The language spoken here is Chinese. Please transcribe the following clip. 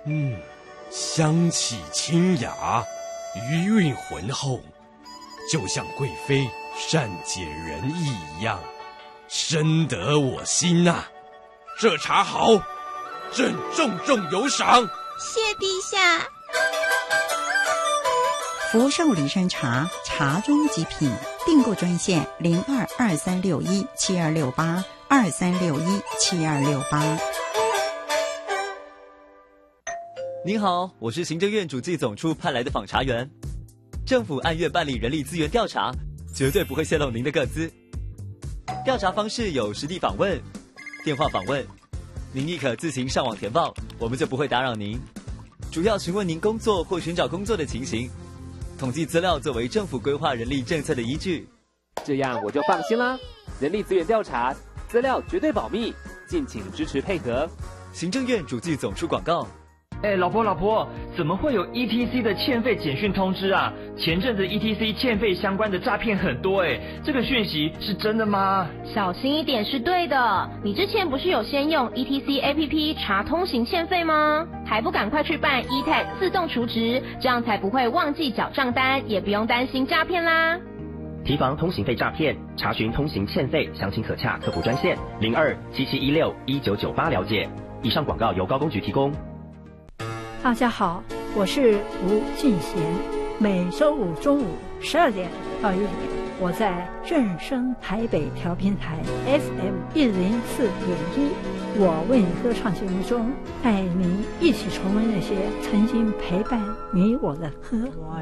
香气清雅，余韵浑厚，就像贵妃善解人意一样，深得我心呐。这茶好，朕重重有赏。 谢陛下。 福寿礼山茶，茶中极品。订购专线0223617268，23617268。 您好，我是行政院主计总处派来的访查员。政府按月办理人力资源调查，绝对不会泄露您的个资。调查方式有实地访问、电话访问，您亦可自行上网填报，我们就不会打扰您。主要询问您工作或寻找工作的情形，统计资料作为政府规划人力政策的依据。 这样我就放心啦。人力资源调查资料绝对保密，敬请支持配合。 行政院主计总处广告。 老婆，怎么会有 ETC 的欠费简讯通知啊？前阵子 ETC 欠费相关的诈骗很多这个讯息是真的吗？ 小心一点是对的。你之前不是有先用 ETC APP 查通行欠费吗？还不赶快去办 eTag 自动储值，这样才不会忘记缴账单，也不用担心诈骗啦。 提防通行费诈骗，查询通行欠费，详情可洽客服专线0277161998了解。以上广告由高工局提供。 大家好，我是吴俊贤。每周五中午12点到1点，我在正声台北调频台 FM104.1，我为你歌唱节目中，带您一起重温那些曾经陪伴你我的歌。